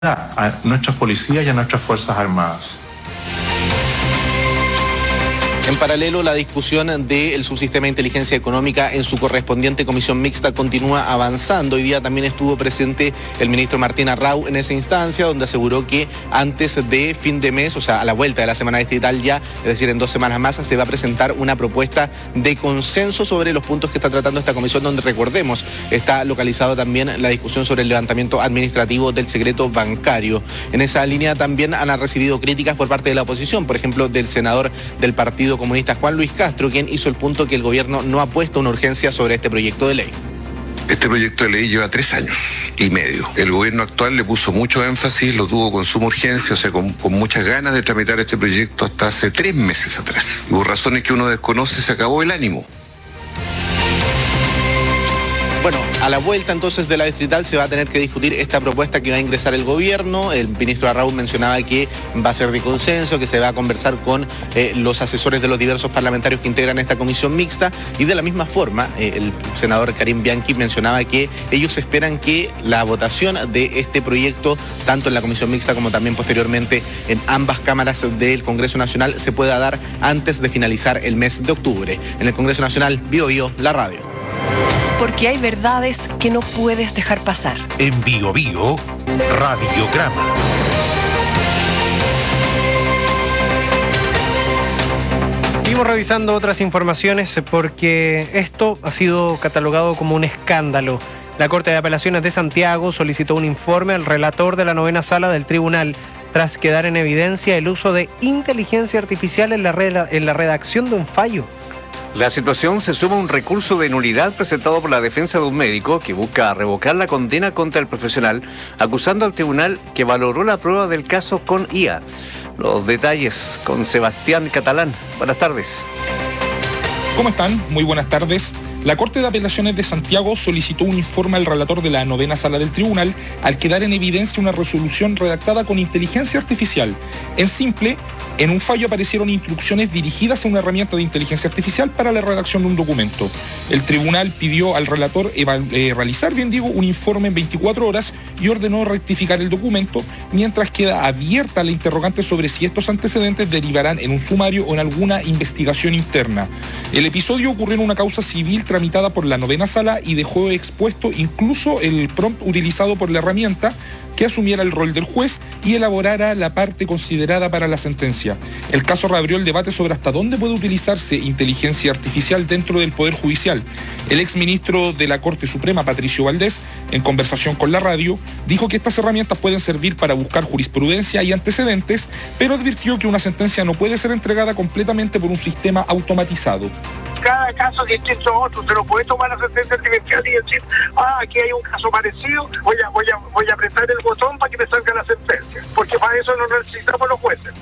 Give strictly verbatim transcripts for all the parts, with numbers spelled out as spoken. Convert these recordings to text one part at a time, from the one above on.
a nuestras policías y a nuestras Fuerzas Armadas. En paralelo, la discusión del subsistema de inteligencia económica en su correspondiente comisión mixta continúa avanzando. Hoy día también estuvo presente el ministro Martín Arrau en esa instancia, donde aseguró que antes de fin de mes, o sea, a la vuelta de la semana distrital ya, es decir, en dos semanas más, se va a presentar una propuesta de consenso sobre los puntos que está tratando esta comisión, donde, recordemos, está localizado también la discusión sobre el levantamiento administrativo del secreto bancario. En esa línea también han recibido críticas por parte de la oposición, por ejemplo, del senador del Partido Comunista Juan Luis Castro, quien hizo el punto que el gobierno no ha puesto una urgencia sobre este proyecto de ley. Este proyecto de ley lleva tres años y medio. El gobierno actual le puso mucho énfasis, lo tuvo con suma urgencia, o sea, con, con muchas ganas de tramitar este proyecto hasta hace tres meses atrás. Y por razones que uno desconoce, se acabó el ánimo. Bueno, a la vuelta entonces de la distrital se va a tener que discutir esta propuesta que va a ingresar el gobierno. El ministro Arrau mencionaba que va a ser de consenso, que se va a conversar con eh, los asesores de los diversos parlamentarios que integran esta comisión mixta. Y de la misma forma, eh, el senador Karim Bianchi mencionaba que ellos esperan que la votación de este proyecto, tanto en la comisión mixta como también posteriormente en ambas cámaras del Congreso Nacional, se pueda dar antes de finalizar el mes de octubre. En el Congreso Nacional, Bio Bio, la radio. Porque hay verdades que no puedes dejar pasar. En Bio Bio, Radiograma. Seguimos revisando otras informaciones porque esto ha sido catalogado como un escándalo. La Corte de Apelaciones de Santiago solicitó un informe al relator de la novena sala del tribunal tras quedar en evidencia el uso de inteligencia artificial en la, red, en la redacción de un fallo. La situación se suma a un recurso de nulidad presentado por la defensa de un médico que busca revocar la condena contra el profesional, acusando al tribunal que valoró la prueba del caso con I A. Los detalles con Sebastián Catalán. Buenas tardes. ¿Cómo están? Muy buenas tardes. La Corte de Apelaciones de Santiago solicitó un informe al relator de la novena sala del tribunal al quedar en evidencia una resolución redactada con inteligencia artificial. En simple, en un fallo aparecieron instrucciones dirigidas a una herramienta de inteligencia artificial para la redacción de un documento. El tribunal pidió al relator eh, realizar, bien digo, un informe en veinticuatro horas y ordenó rectificar el documento, mientras queda abierta la interrogante sobre si estos antecedentes derivarán en un sumario o en alguna investigación interna. El episodio ocurrió en una causa civil tramitada por la novena sala y dejó expuesto incluso el prompt utilizado por la herramienta, que asumiera el rol del juez y elaborara la parte considerada para la sentencia. El caso reabrió el debate sobre hasta dónde puede utilizarse inteligencia artificial dentro del Poder Judicial. El exministro de la Corte Suprema, Patricio Valdés, en conversación con la radio, dijo que estas herramientas pueden servir para buscar jurisprudencia y antecedentes, pero advirtió que una sentencia no puede ser entregada completamente por un sistema automatizado. Cada caso es distinto a otro, se lo puede tomar la sentencia artificial y decir, ah, aquí hay un caso parecido, voy a, voy a, voy a apretar el botón para que me salga la sentencia, porque para eso no necesitamos los jueces.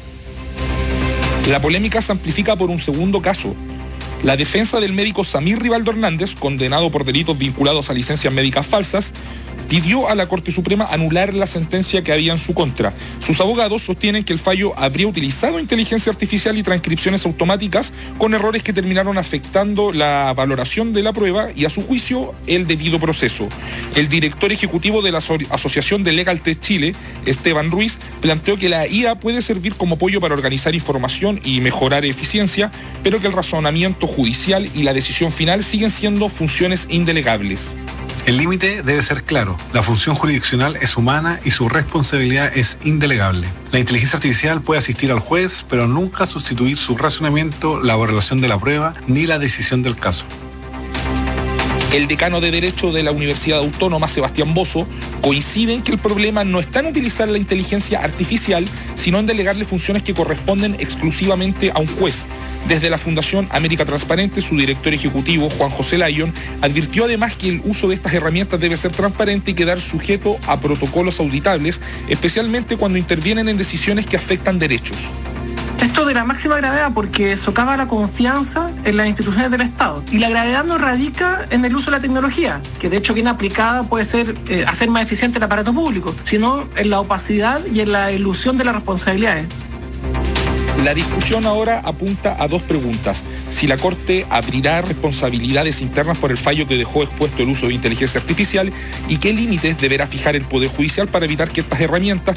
La polémica se amplifica por un segundo caso. La defensa del médico Samir Rivaldo Hernández, condenado por delitos vinculados a licencias médicas falsas, pidió a la Corte Suprema anular la sentencia que había en su contra. Sus abogados sostienen que el fallo habría utilizado inteligencia artificial y transcripciones automáticas con errores que terminaron afectando la valoración de la prueba y, a su juicio, el debido proceso. El director ejecutivo de la Asociación de Legal Tech Chile, Esteban Ruiz, planteó que la I A puede servir como apoyo para organizar información y mejorar eficiencia, pero que el razonamiento judicial y la decisión final siguen siendo funciones indelegables. El límite debe ser claro. La función jurisdiccional es humana y su responsabilidad es indelegable. La inteligencia artificial puede asistir al juez, pero nunca sustituir su razonamiento, la valoración de la prueba ni la decisión del caso. El decano de Derecho de la Universidad Autónoma, Sebastián Bozo, coincide en que el problema no está en utilizar la inteligencia artificial, sino en delegarle funciones que corresponden exclusivamente a un juez. Desde la Fundación América Transparente, su director ejecutivo, Juan José Lyon, advirtió además que el uso de estas herramientas debe ser transparente y quedar sujeto a protocolos auditables, especialmente cuando intervienen en decisiones que afectan derechos. Esto de la máxima gravedad porque socava la confianza en las instituciones del Estado. Y la gravedad no radica en el uso de la tecnología, que de hecho bien aplicada puede ser eh, hacer más eficiente el aparato público, sino en la opacidad y en la ilusión de las responsabilidades. La discusión ahora apunta a dos preguntas. Si la Corte abrirá responsabilidades internas por el fallo que dejó expuesto el uso de inteligencia artificial y qué límites deberá fijar el Poder Judicial para evitar que estas herramientas